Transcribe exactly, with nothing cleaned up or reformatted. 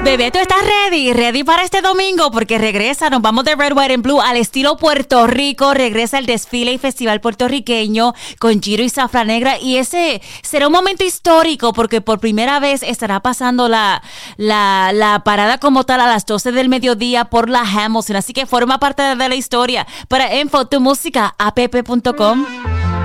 Bebé, ¿tú estás ready? ¿Ready para este domingo? Porque regresa, nos vamos de Red, White and Blue al estilo Puerto Rico. Regresa el desfile y festival puertorriqueño con Giro y Zafra Negra. Y ese será un momento histórico porque por primera vez estará pasando la, la, la parada como tal a las doce del mediodía por la Hamilton. Así que forma parte de la historia. Para info, tu música, app punto com.